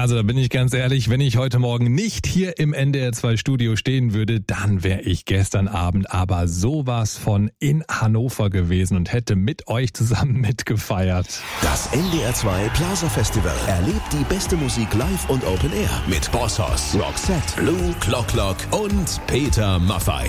Also da bin ich ganz ehrlich, wenn ich heute Morgen nicht hier im NDR 2 Studio stehen würde, dann wäre ich gestern Abend aber sowas von in Hannover gewesen und hätte mit euch zusammen mitgefeiert. Das NDR 2 Plaza Festival erlebt die beste Musik live und Open Air mit Bosshaus, Roxette, Blue, Clock und Peter Maffay.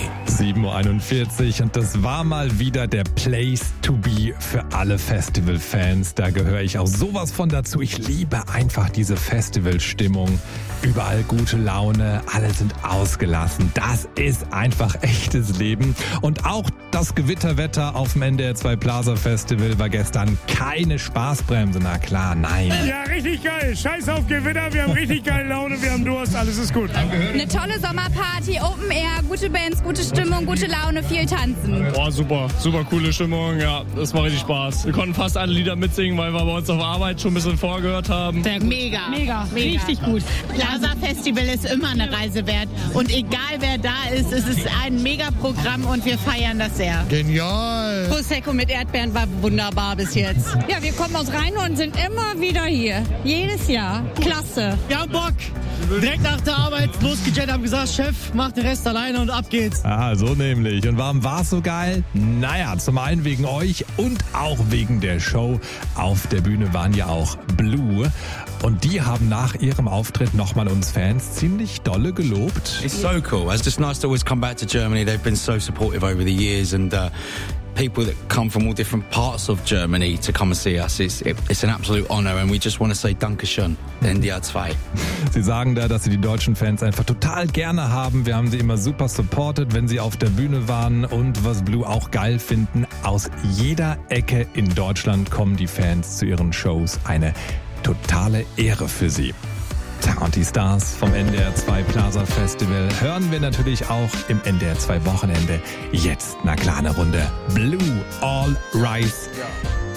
7.41 Uhr und das war mal wieder der Place to be für alle Festivalfans. Da gehöre ich auch sowas von dazu. Ich liebe einfach diese Festivalstimmung. Überall gute Laune, alle sind ausgelassen. Das ist einfach echtes Leben. Und auch das Gewitterwetter auf dem NDR 2 Plaza Festival war gestern keine Spaßbremse. Na klar, nein. Ja, richtig geil. Scheiß auf Gewitter, wir haben richtig geile Laune, wir haben Durst, alles ist gut. Eine tolle Sommerparty, Open Air, gute Bands, gute Stimmung, gute Laune, viel tanzen. Boah, super coole Stimmung, ja, das war richtig Spaß. Wir konnten fast alle Lieder mitsingen, weil wir bei uns auf Arbeit schon ein bisschen vorgehört haben. Mega. Richtig gut. Plaza Festival ist immer eine Reise wert und egal wer da ist, es ist ein Mega-Programm und wir feiern das sehr. Genial! Prosecco mit Erdbeeren war wunderbar bis jetzt. Ja, wir kommen aus Rhein und sind immer wieder hier. Jedes Jahr. Klasse. Wir haben Bock! Direkt nach der Arbeit losgejettet, haben gesagt, Chef, mach den Rest alleine und ab geht's. Ah, so nämlich. Und warum war's so geil? Naja, zum einen wegen euch und auch wegen der Show. Auf der Bühne waren ja auch Blue. Und die haben nach ihrem Auftritt nochmal uns Fans ziemlich dolle gelobt. It's so cool. It's just nice to always come back to Germany. They've been so supportive over the years and people that come from all different parts of Germany to come and see us. It's an absolute honor and we just want to say Dankeschön, NDR 2. Sie sagen da, dass sie die deutschen Fans einfach total gerne haben. Wir haben sie immer super supported, wenn sie auf der Bühne waren. Und was Blue auch geil finden, aus jeder Ecke in Deutschland kommen die Fans zu ihren Shows. Eine totale Ehre für sie. Tja, und die Stars vom NDR 2 Plaza Festival hören wir natürlich auch im NDR 2 Wochenende. Jetzt, na klar, eine Runde Blue All Rise.